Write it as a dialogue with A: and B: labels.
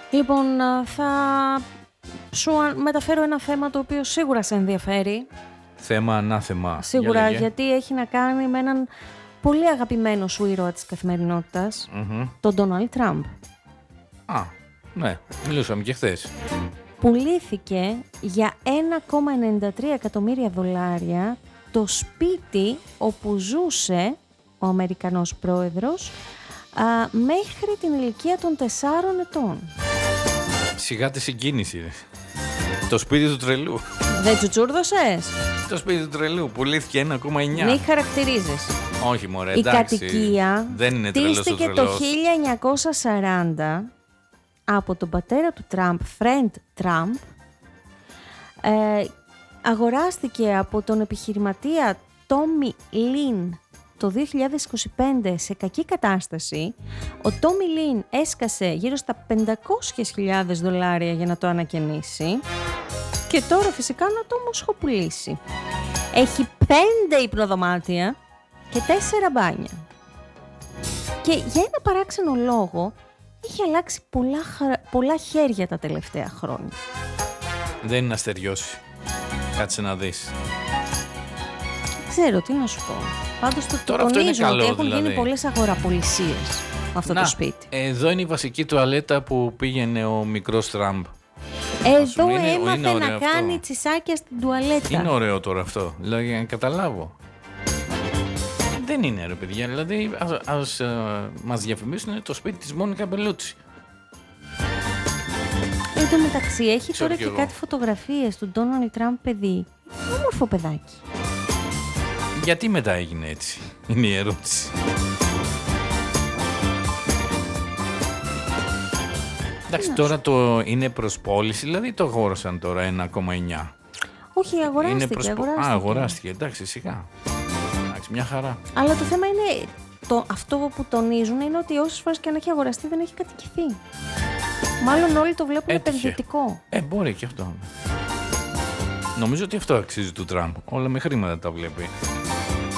A: Λοιπόν, θα σου μεταφέρω ένα θέμα το οποίο σίγουρα σε ενδιαφέρει.
B: Θέμα ανάθεμα.
A: Σίγουρα, γιατί έχει να κάνει με έναν πολύ αγαπημένο σου ήρωα της καθημερινότητας, τον Ντόναλντ Τραμπ.
B: Α, ναι, μιλούσαμε και χθες.
A: Πουλήθηκε για 1,93 εκατομμύρια δολάρια το σπίτι όπου ζούσε ο Αμερικανός πρόεδρος μέχρι την ηλικία των 4 ετών.
B: Σιγά τη συγκίνηση. Το σπίτι του τρελού.
A: Δεν τσουτσούρδωσες?
B: Το σπίτι του τρελού πουλήθηκε 1,9.
A: Μη χαρακτηρίζεις.
B: Όχι μωρέ,
A: Η
B: εντάξει.
A: κατοικία
B: δεν είναι τρελός ο
A: χτίστηκε το
B: τρελός.
A: 1940 από τον πατέρα του Τραμπ, Φρεντ Τραμπ. Αγοράστηκε από τον επιχειρηματία Τόμι Λιν το 2025 σε κακή κατάσταση. Ο Τόμι Λιν έσκασε γύρω στα 500.000 δολάρια για να το ανακαινήσει και τώρα φυσικά να το μοσχοπουλήσει. Έχει 5 υπνοδωμάτια και 4 μπάνια. Και για ένα παράξενο λόγο έχει αλλάξει πολλά χέρια τα τελευταία χρόνια.
B: Δεν είναι να στεριώσει. Κάτσε να δεις.
A: Δεν ξέρω τι να σου πω. Πάντως το
B: Τώρα αυτό είναι
A: τονίζουν
B: καλό,
A: ότι έχουν
B: δηλαδή.
A: γίνει πολλές αγοραπολισίες με αυτό το σπίτι.
B: Εδώ είναι η βασική τουαλέτα που πήγαινε ο μικρός Τραμπ.
A: Εδώ
B: είναι
A: έμαθε
B: ωραίο
A: να
B: αυτό.
A: κάνει τσισάκια στην τουαλέτα.
B: Είναι ωραίο τώρα αυτό. Δηλαδή για να καταλάβω. Δεν είναι ρε παιδιά. Δηλαδή ας μας διαφημίσουν το σπίτι της Μόνικα Μπελούτσι.
A: Εν τω μεταξύ έχει
B: Ξέρω
A: τώρα
B: κι
A: και
B: εγώ.
A: κάτι φωτογραφίες του Ντόναλντ Τραμπ παιδί. Όμορφο παιδάκι.
B: Γιατί μετά έγινε έτσι, είναι η ερώτηση. Εντάξει, τώρα το είναι προς πώληση, δηλαδή το αγόρασαν τώρα 1,9.
A: Όχι, αγοράστηκε.
B: Αγοράστηκε, εντάξει, σιγά. Εντάξει, μια χαρά.
A: Αλλά το θέμα είναι, αυτό που τονίζουν είναι ότι όσες φορές και αν έχει αγοραστεί δεν έχει κατοικηθεί. Μάλλον όλοι το βλέπουν
B: Έτυχε.
A: επενδυτικό.
B: Μπορεί και αυτό. Νομίζω ότι αυτό αξίζει του Τραμπ. Όλα με χρήματα τα βλέπει.